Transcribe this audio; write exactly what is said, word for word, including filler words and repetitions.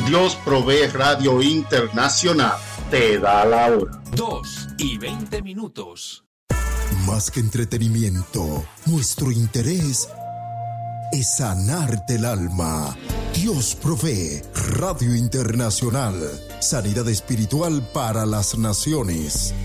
Dios Provee Radio Internacional te da la hora. Dos y veinte minutos. Más que entretenimiento, nuestro interés es sanarte el alma. Dios Provee Radio Internacional. Sanidad espiritual para las naciones.